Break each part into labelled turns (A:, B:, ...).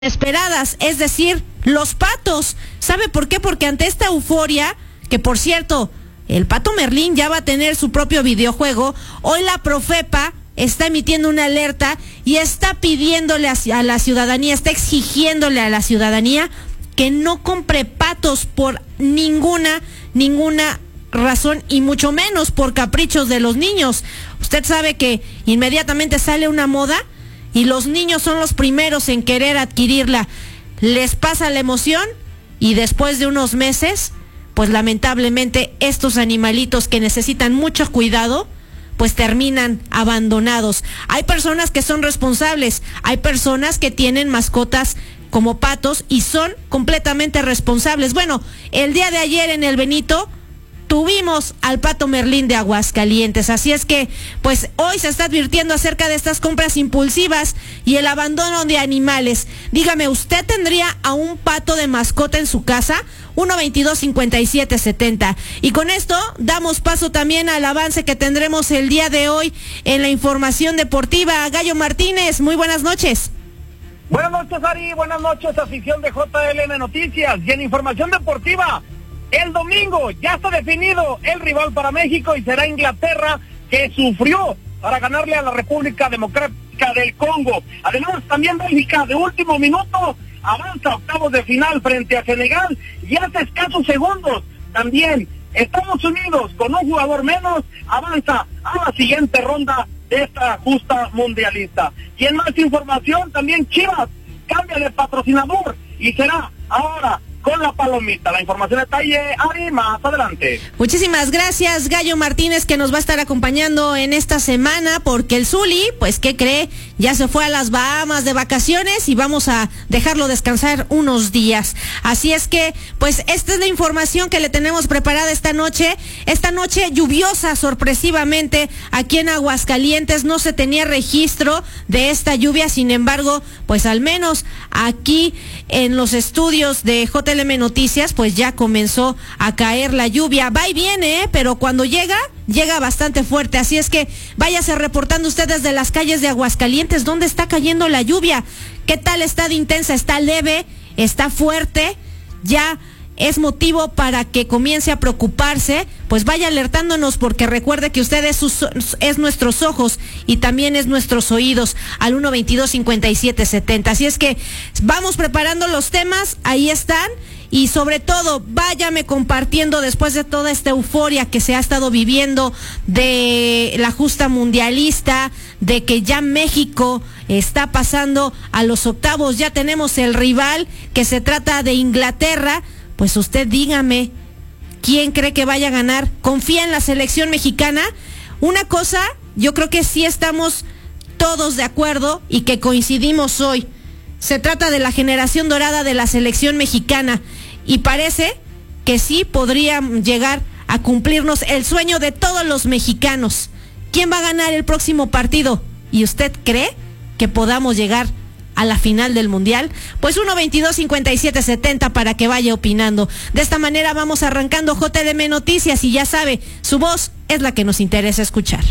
A: esperadas, es decir, los patos. ¿Sabe por qué? Porque ante esta euforia, que por cierto, el Pato Merlín ya va a tener su propio videojuego, hoy la Profepa está emitiendo una alerta y está pidiéndole a la ciudadanía, está exigiéndole a la ciudadanía que no compre patos por ninguna razón y mucho menos por caprichos de los niños. Usted sabe que inmediatamente sale una moda y los niños son los primeros en querer adquirirla. Les pasa la emoción y después de unos meses, pues lamentablemente estos animalitos que necesitan mucho cuidado, pues terminan abandonados. Hay personas que son responsables, hay personas que tienen mascotas como patos y son completamente responsables. Bueno, el día de ayer en el Benito tuvimos al Pato Merlín de Aguascalientes, así es que pues hoy se está advirtiendo acerca de estas compras impulsivas y el abandono de animales. Dígame, ¿usted tendría a un pato de mascota en su casa? 122-5770. Y con esto damos paso también al avance que tendremos el día de hoy en la información deportiva. Gallo Martínez, muy buenas noches.
B: Buenas noches, Ari, buenas noches, afición de JLM Noticias. Y en información deportiva, el domingo ya está definido el rival para México y será Inglaterra, que sufrió para ganarle a la República Democrática del Congo. Además, también Bélgica, de último minuto, avanza a octavos de final frente a Senegal y hace escasos segundos también Estados Unidos, con un jugador menos, avanza a la siguiente ronda de esta justa mundialista. Y en más información, también Chivas cambia de patrocinador y será ahora con la palomita. La información detalle, Ari, más adelante.
A: Muchísimas gracias, Gallo Martínez, que nos va a estar acompañando en esta semana, porque el Zuli, pues, ¿qué cree? Ya se fue a las Bahamas de vacaciones y vamos a dejarlo descansar unos días. Así es que, pues, esta es la información que le tenemos preparada esta noche lluviosa, sorpresivamente, aquí en Aguascalientes. No se tenía registro de esta lluvia, sin embargo, pues, al menos aquí en los estudios de JLM Noticias, pues ya comenzó a caer la lluvia. Va y viene, pero cuando llega bastante fuerte. Así es que váyase reportando usted desde las calles de Aguascalientes, ¿dónde está cayendo la lluvia? ¿Qué tal está de intensa? ¿Está leve? ¿Está fuerte? ¿Ya es motivo para que comience a preocuparse? Pues vaya alertándonos, porque recuerde que usted es nuestros ojos y también es nuestros oídos, al 122-5770. Así es que vamos preparando los temas, ahí están. Y sobre todo, váyame compartiendo después de toda esta euforia que se ha estado viviendo de la justa mundialista, de que ya México está pasando a los octavos, ya tenemos el rival, que se trata de Inglaterra. Pues usted dígame, ¿quién cree que vaya a ganar? ¿Confía en la selección mexicana? Una cosa, yo creo que sí estamos todos de acuerdo y que coincidimos hoy. Se trata de la generación dorada de la selección mexicana y parece que sí podría llegar a cumplirnos el sueño de todos los mexicanos. ¿Quién va a ganar el próximo partido? ¿Y usted cree que podamos llegar a la final del mundial? Pues 122-5770 para que vaya opinando. De esta manera vamos arrancando JLM Noticias y ya sabe, su voz es la que nos interesa escuchar.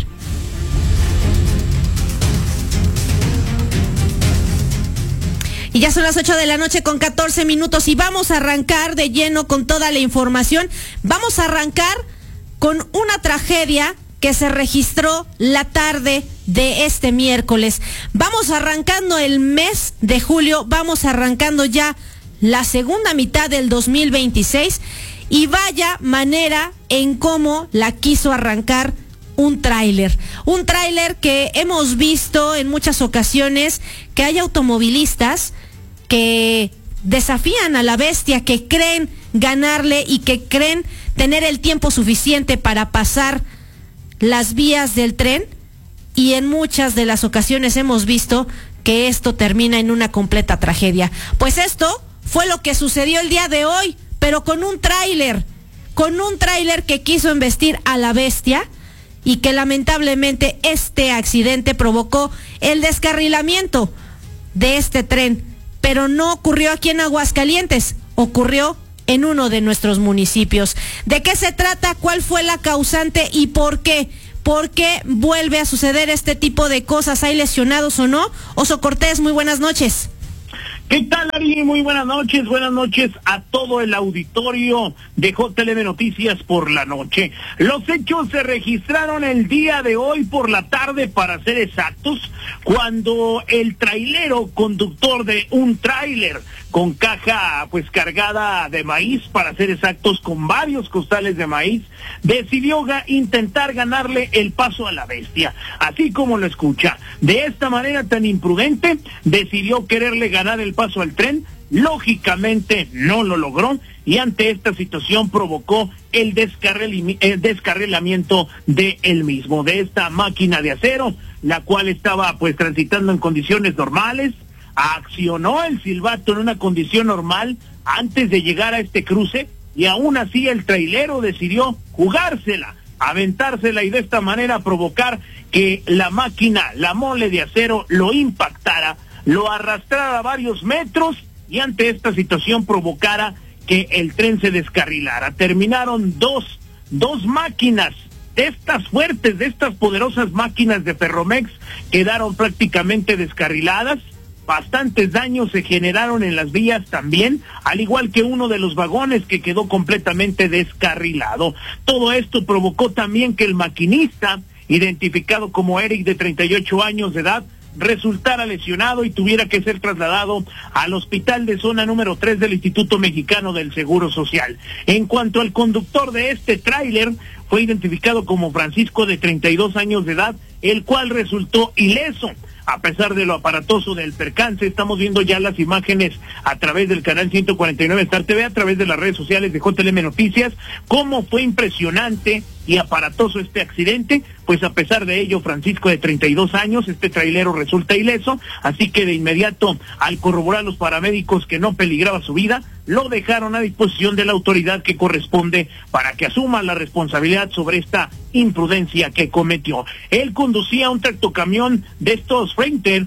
A: Y ya son las 8:14 p.m. y vamos a arrancar de lleno con toda la información. Vamos a arrancar con una tragedia que se registró la tarde de este miércoles. Vamos arrancando el mes de julio, vamos arrancando ya la segunda mitad del 2026 y vaya manera en cómo la quiso arrancar un tráiler que hemos visto en muchas ocasiones, que hay automovilistas que desafían a la bestia, que creen ganarle y que creen tener el tiempo suficiente para pasar las vías del tren, y en muchas de las ocasiones hemos visto que esto termina en una completa tragedia. Pues esto fue lo que sucedió el día de hoy, pero con un tráiler que quiso embestir a la bestia y que lamentablemente este accidente provocó el descarrilamiento de este tren, pero no ocurrió aquí en Aguascalientes, ocurrió en uno de nuestros municipios. ¿De qué se trata? ¿Cuál fue la causante y por qué? ¿Por qué vuelve a suceder este tipo de cosas? ¿Hay lesionados o no? Oso Cortés, muy buenas noches.
B: ¿Qué tal, Ari? Muy buenas noches a todo el auditorio de JLM Noticias por la noche. Los hechos se registraron el día de hoy por la tarde, para ser exactos, cuando el trailero conductor de un tráiler con caja pues cargada de maíz, para ser exactos, con varios costales de maíz, decidió intentar ganarle el paso a la bestia, así como lo escucha. De esta manera tan imprudente, decidió quererle ganar el paso al tren. Lógicamente no lo logró, y ante esta situación provocó el descarrilamiento de él mismo, de esta máquina de acero, la cual estaba pues transitando en condiciones normales. Accionó el silbato en una condición normal antes de llegar a este cruce, y aún así el trailero decidió jugársela, aventársela, y de esta manera provocar que la máquina, la mole de acero, lo impactara, lo arrastrara varios metros, y ante esta situación provocara que el tren se descarrilara. Terminaron dos máquinas de estas fuertes, de estas poderosas máquinas de Ferromex, quedaron prácticamente descarriladas. Bastantes daños se generaron en las vías también, al igual que uno de los vagones que quedó completamente descarrilado. Todo esto provocó también que el maquinista, identificado como Eric, de 38 años de edad, resultara lesionado y tuviera que ser trasladado al hospital de zona número 3 del Instituto Mexicano del Seguro Social. En cuanto al conductor de este tráiler, fue identificado como Francisco, de 32 años de edad, el cual resultó ileso. A pesar de lo aparatoso del percance, estamos viendo ya las imágenes a través del canal 149 Star TV, a través de las redes sociales de JLM Noticias, cómo fue impresionante y aparatoso este accidente. Pues a pesar de ello, Francisco, de 32 años, este trailero, resulta ileso, así que de inmediato, al corroborar los paramédicos que no peligraba su vida, lo dejaron a disposición de la autoridad que corresponde para que asuma la responsabilidad sobre esta imprudencia que cometió. Él conducía un tractocamión de estos Freighter,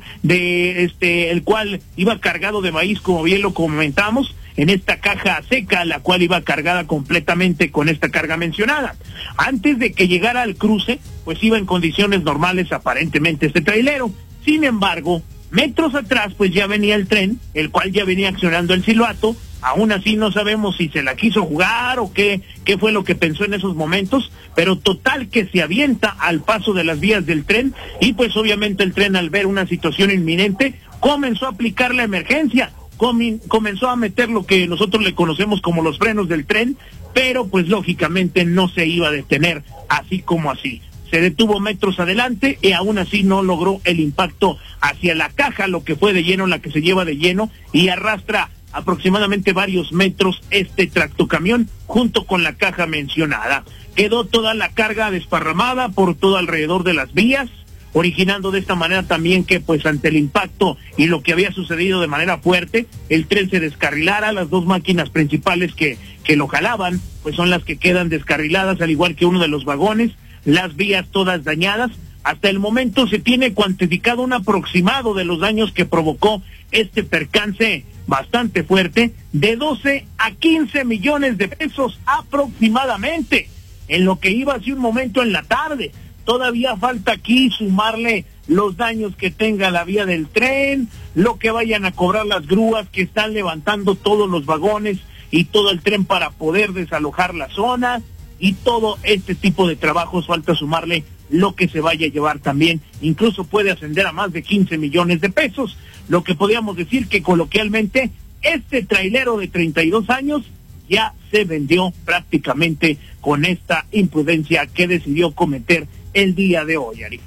B: el cual iba cargado de maíz, como bien lo comentamos, en esta caja seca, la cual iba cargada completamente con esta carga mencionada. Antes de que llegara al cruce, pues iba en condiciones normales aparentemente este trailero. Sin embargo, metros atrás pues ya venía el tren, el cual ya venía accionando el silbato. Aún así no sabemos si se la quiso jugar o qué fue lo que pensó en esos momentos, pero total que se avienta al paso de las vías del tren, y pues obviamente el tren, al ver una situación inminente, comenzó a aplicar la emergencia. Comenzó a meter lo que nosotros le conocemos como los frenos del tren, pero pues lógicamente no se iba a detener así como así. Se detuvo metros adelante y aún así no logró el impacto hacia la caja, lo que fue de lleno, la que se lleva de lleno, y arrastra aproximadamente varios metros este tractocamión junto con la caja mencionada. Quedó toda la carga desparramada por todo alrededor de las vías, originando de esta manera también que pues ante el impacto y lo que había sucedido de manera fuerte, el tren se descarrilara. Las dos máquinas principales que lo jalaban pues son las que quedan descarriladas, al igual que uno de los vagones, las vías todas dañadas. Hasta el momento se tiene cuantificado un aproximado de los daños que provocó este percance bastante fuerte, de 12 a 15 millones de pesos aproximadamente, en lo que iba hace un momento en la tarde. Todavía falta aquí sumarle los daños que tenga la vía del tren, lo que vayan a cobrar las grúas que están levantando todos los vagones y todo el tren para poder desalojar la zona, y todo este tipo de trabajos falta sumarle lo que se vaya a llevar también. Incluso puede ascender a más de 15 millones de pesos, lo que podríamos decir que coloquialmente este trailero de 32 años ya se vendió prácticamente con esta imprudencia que decidió cometer el día de hoy, Ari.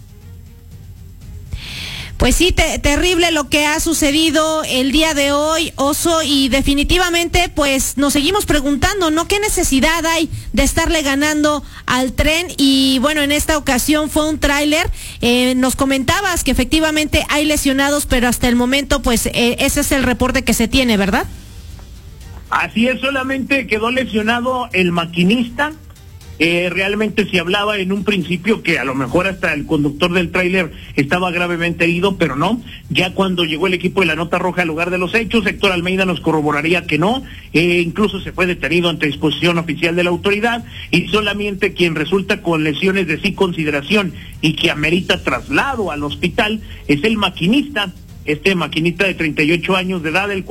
A: Pues sí, terrible lo que ha sucedido el día de hoy, Oso, y definitivamente pues nos seguimos preguntando, ¿no? ¿Qué necesidad hay de estarle ganando al tren? Y bueno, en esta ocasión fue un tráiler. Nos comentabas que efectivamente hay lesionados, pero hasta el momento pues ese es el reporte que se tiene, ¿verdad?
B: Así es, solamente quedó lesionado el maquinista. Realmente se hablaba en un principio que a lo mejor hasta el conductor del tráiler estaba gravemente herido, pero no. Ya cuando llegó el equipo de la Nota Roja al lugar de los hechos, Héctor Almeida nos corroboraría que no. Incluso se fue detenido ante disposición oficial de la autoridad, y solamente quien resulta con lesiones de sí consideración y que amerita traslado al hospital es el maquinista, este maquinista de 38 años de edad, el